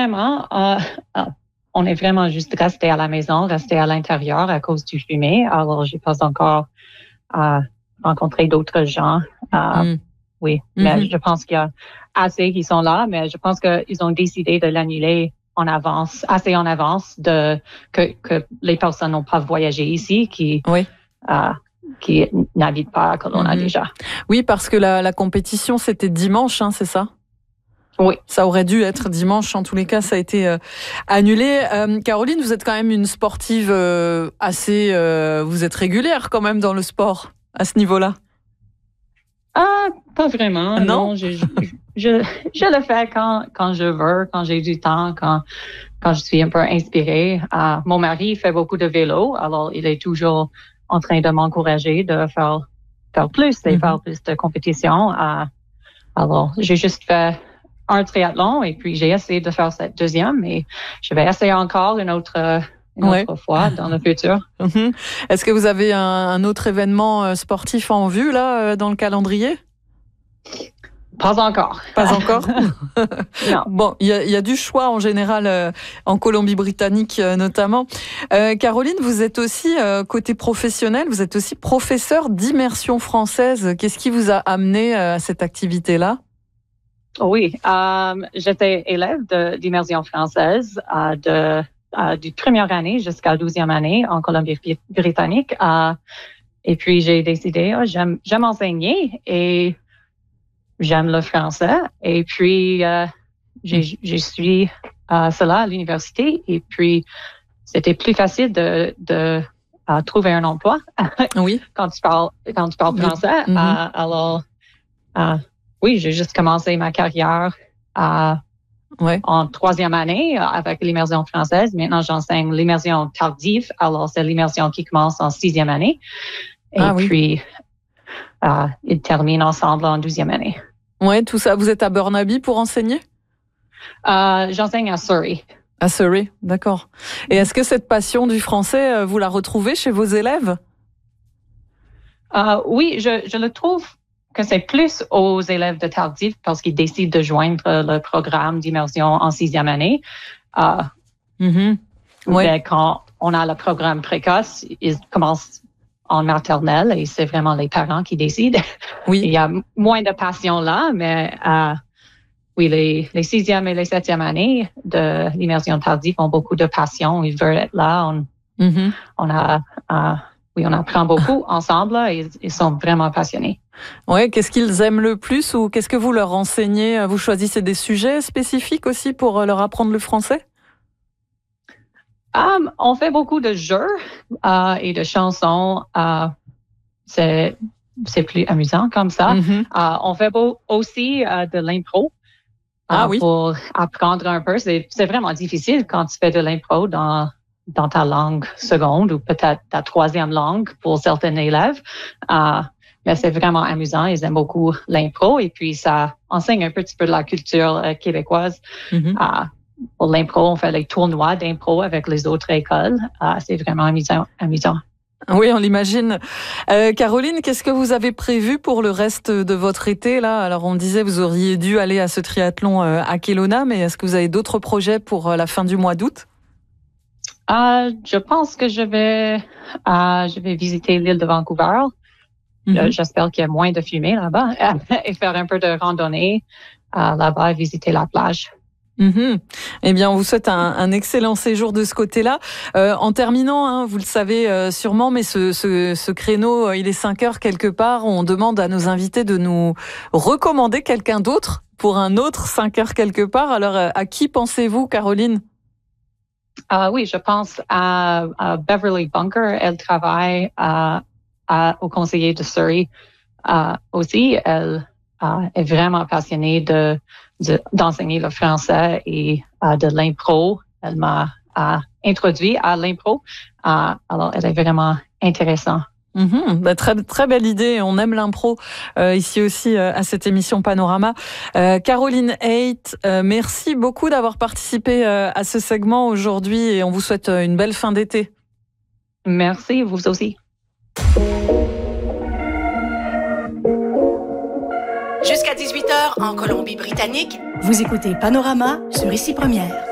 vraiment. On est vraiment juste resté à la maison, resté à l'intérieur à cause du fumée. Alors, j'ai pas encore rencontré d'autres gens. Oui, mais je pense qu'il y a assez qui sont là, mais je pense qu'ils ont décidé de l'annuler assez en avance que les personnes n'ont pas voyagé ici qui n'habitent pas à Kelowna déjà. Oui, parce que la compétition, c'était dimanche, hein, c'est ça? Oui. Ça aurait dû être dimanche. En tous les cas, ça a été annulé. Caroline, vous êtes quand même une sportive assez... vous êtes régulière quand même dans le sport à ce niveau-là? Pas vraiment. Non, je le fais quand je veux, quand j'ai du temps, quand je suis un peu inspirée. Mon mari fait beaucoup de vélo, alors il est toujours en train de m'encourager de faire plus et faire plus de compétition. Alors, j'ai juste fait un triathlon et puis j'ai essayé de faire cette deuxième et je vais essayer encore une autre fois dans le futur. Est-ce que vous avez un autre événement sportif en vue là dans le calendrier? Pas encore. Pas encore? Non. Bon, il y a du choix en général en Colombie-Britannique notamment. Caroline, vous êtes aussi côté professionnel, vous êtes aussi professeure d'immersion française. Qu'est-ce qui vous a amené à cette activité-là? Oui, j'étais élève d'immersion française du première année jusqu'à 12e année en Colombie-Britannique. Et puis, j'ai décidé, j'aime enseigner et j'aime le français. Et puis, j'ai suivi cela à l'université. Et puis, c'était plus facile de trouver un emploi quand tu parles français. Alors, oui, j'ai juste commencé ma carrière en 3e année avec l'immersion française. Maintenant, j'enseigne l'immersion tardive. Alors, c'est l'immersion qui commence en 6e année. Et puis, ils terminent ensemble en 12e année. Oui, tout ça. Vous êtes à Burnaby pour enseigner? J'enseigne à Surrey. À Surrey, d'accord. Et est-ce que cette passion du français, vous la retrouvez chez vos élèves? Oui, je le trouve que c'est plus aux élèves de tardif parce qu'ils décident de joindre le programme d'immersion en 6e année. Mais quand on a le programme précoce, ils commencent en maternelle et c'est vraiment les parents qui décident. Oui. Il y a moins de passion là, mais oui, les 6e et les 7e années de l'immersion tardive ont beaucoup de passion. Ils veulent être là. On apprend beaucoup ensemble et ils sont vraiment passionnés. Ouais, qu'est-ce qu'ils aiment le plus ou qu'est-ce que vous leur enseignez? Vous choisissez des sujets spécifiques aussi pour leur apprendre le français? On fait beaucoup de jeux et de chansons. C'est plus amusant comme ça. On fait aussi de l'impro pour apprendre un peu. C'est vraiment difficile quand tu fais de l'impro dans ta langue seconde ou peut-être ta 3e langue pour certains élèves. Mais c'est vraiment amusant. Ils aiment beaucoup l'impro et puis ça enseigne un petit peu de la culture québécoise. Pour l'impro, on fait les tournois d'impro avec les autres écoles. C'est vraiment amusant. Oui, on l'imagine. Caroline, qu'est-ce que vous avez prévu pour le reste de votre été là? Alors, on disait vous auriez dû aller à ce triathlon à Kelowna, mais est-ce que vous avez d'autres projets pour la fin du mois d'août? Je pense que je vais visiter l'île de Vancouver. J'espère qu'il y a moins de fumée là-bas et faire un peu de randonnée là-bas et visiter la plage. Eh bien, on vous souhaite un excellent séjour de ce côté-là. En terminant, hein, vous le savez sûrement, mais ce créneau, il est 5 heures quelque part. On demande à nos invités de nous recommander quelqu'un d'autre pour un autre 5 heures quelque part. Alors, à qui pensez-vous, Caroline? Oui, je pense à Beverly Bunker. Elle travaille au conseiller de Surrey aussi. Elle est vraiment passionnée d'enseigner le français et de l'impro. Elle m'a introduit à l'impro. Alors, elle est vraiment intéressante. Très, très belle idée. On aime l'impro ici aussi à cette émission Panorama. Caroline Haight, merci beaucoup d'avoir participé à ce segment aujourd'hui et on vous souhaite une belle fin d'été. Merci, vous aussi. Jusqu'à 18h en Colombie-Britannique, vous écoutez Panorama sur Ici Première.